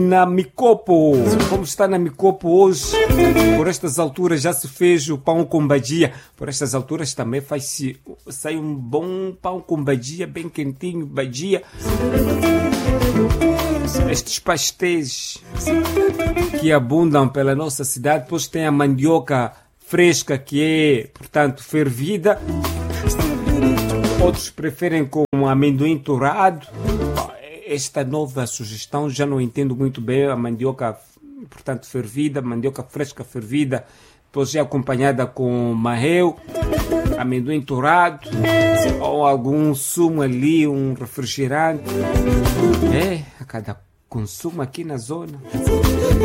Na Micopo, como está na Micopo hoje, por estas alturas já se fez o pão com badia, por estas alturas também sai um bom pão com badia, bem quentinho, badia. Estes pastéis que abundam pela nossa cidade, depois tem a mandioca fresca que é, portanto, fervida. Outros preferem com amendoim torrado. Esta nova sugestão já não entendo muito bem. A mandioca, portanto, fervida, mandioca fresca fervida, depois é acompanhada com marreu, amendoim torrado, ou algum sumo ali, um refrigerante. A cada consumo aqui na zona.